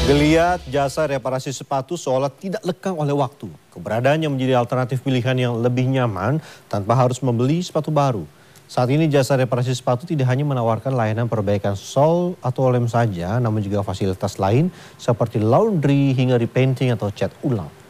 Geliat jasa reparasi sepatu seolah tidak lekang oleh waktu. Keberadaannya menjadi alternatif pilihan yang lebih nyaman tanpa harus membeli sepatu baru. Saat ini jasa reparasi sepatu tidak hanya menawarkan layanan perbaikan sol atau lem saja, namun juga fasilitas lain seperti laundry hingga repainting atau cat ulang.